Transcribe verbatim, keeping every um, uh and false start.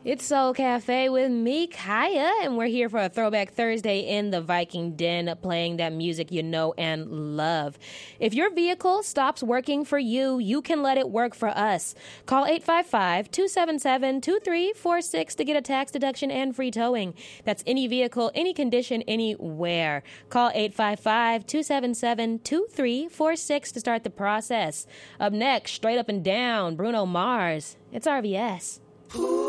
It's Soul Cafe with me, Kaya, and we're here for a Throwback Thursday in the Viking Den, playing that music you know and love. If your vehicle stops working for you, you can let it work for us. Call eight five five, two seven seven, two three four six to get a tax deduction and free towing. That's any vehicle, any condition, anywhere. Call eight five five, two seven seven, two three four six to start the process. Up next, Straight Up and Down, Bruno Mars. It's R V S.